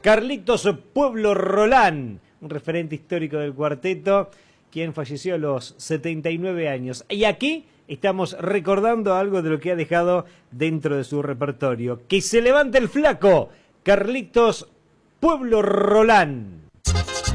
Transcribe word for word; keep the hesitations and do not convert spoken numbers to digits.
Carlitos Pueblo Rolán, un referente histórico del cuarteto, quien falleció a los setenta y nueve años. Y aquí estamos recordando algo de lo que ha dejado dentro de su repertorio. ¡Que se levante el flaco! Carlitos Pueblo Rolán.